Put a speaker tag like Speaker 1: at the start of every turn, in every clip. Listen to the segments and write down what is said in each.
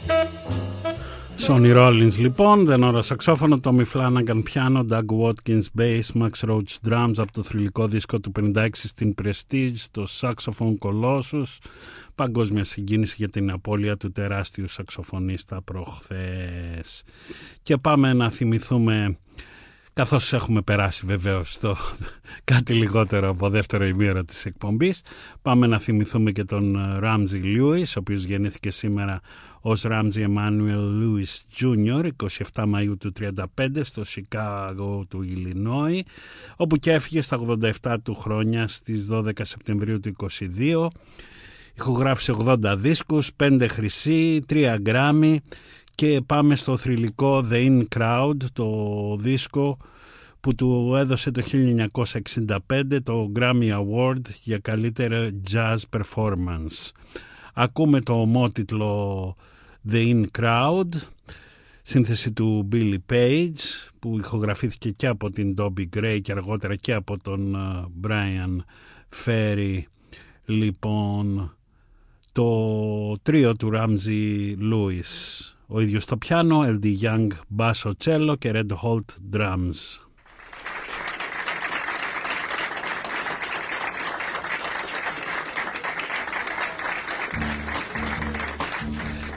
Speaker 1: Sonny Rollins λοιπόν, τενόρα σαξόφωνο, Tommy Flanagan πιάνο, Doug Watkins bass, Max Roach drums από το θρυλικό δίσκο του 56 στην Prestige, το Saxophone Colossus, παγκόσμια συγκίνηση για την απώλεια του τεράστιου σαξοφωνίστα προχθές. Και πάμε να θυμηθούμε, καθώς έχουμε περάσει βεβαίως στο κάτι λιγότερο από δεύτερο ημίωρο της εκπομπής, πάμε να θυμηθούμε και τον Ramsey Lewis, ο οποίος γεννήθηκε σήμερα ως Ramsey Emmanuel Lewis Jr. 27 Μαΐου του 1935 στο Σικάγο του Ιλινόη, όπου και έφυγε στα 87 του χρόνια στις 12 Σεπτεμβρίου του 22. Ηχογράφησε 80 δίσκους, 5 χρυσή, 3 γκράμι, και πάμε στο θρυλικό The In Crowd, το δίσκο που του έδωσε το 1965 το Grammy Award για καλύτερη jazz performance. Ακούμε το ομότιτλο The In Crowd, σύνθεση του Billy Page, που ηχογραφήθηκε και από την Dobby Gray και αργότερα και από τον Brian Ferry. Λοιπόν, το τρίο του Ramsey Lewis, ο ίδιος στο πιάνο, L.D. Young μπάσο τσέλο και Red Holt drums.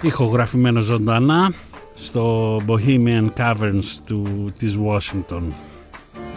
Speaker 1: Ηχογραφημένο ζωντανά στο Bohemian Caverns της Washington.